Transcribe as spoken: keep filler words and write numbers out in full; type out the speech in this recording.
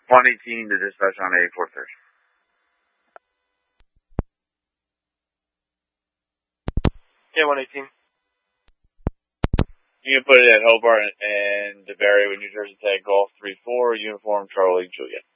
one eighteen to dispatch on A four thirty. Yeah, one eighteen. You can put it at Hobart and DeBerry with New Jersey Tag Golf three four, Uniform Charlie Juliet.